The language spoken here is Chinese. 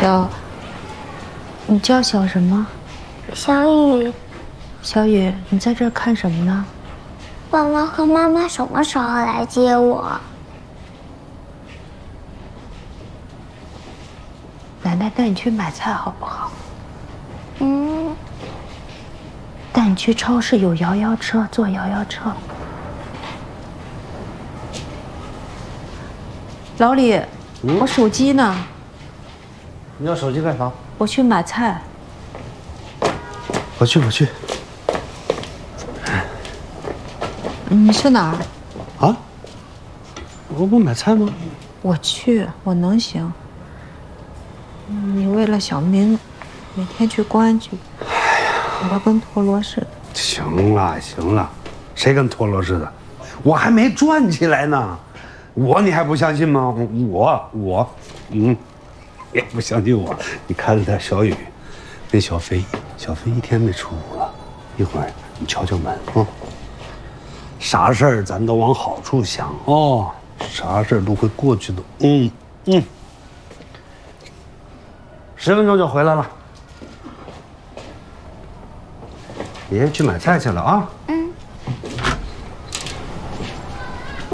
你叫小什么？ 小雨。 小雨，你在这儿看什么呢？ 爸爸和妈妈什么时候来接我？ 奶奶带你去买菜好不好？ 嗯。 带你去超市，有摇摇车，坐摇摇车。老李，我手机呢？ 你要手机干啥？ 我去买菜。 我去。 你去哪儿？ 啊？我不买菜吗？ 我去，我能行。你为了小明，每天去公安局，我跟陀螺似的。 行了，谁跟陀螺似的？我还没转起来呢，你还不相信吗？也不相信我。你看着他小雨，跟小飞一天没出屋了，一会儿你敲敲门啊。啥事儿咱都往好处想哦，啥事儿都会过去的。10分钟就回来了。爷爷去买菜去了啊。